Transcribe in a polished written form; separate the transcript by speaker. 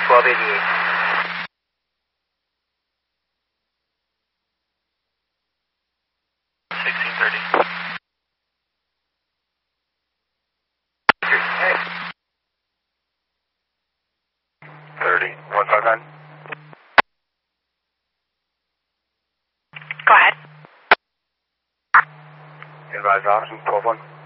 Speaker 1: 1288.
Speaker 2: 1630.
Speaker 1: Hey.
Speaker 3: 30, 159.
Speaker 4: Go ahead.
Speaker 3: Advise option 12-1.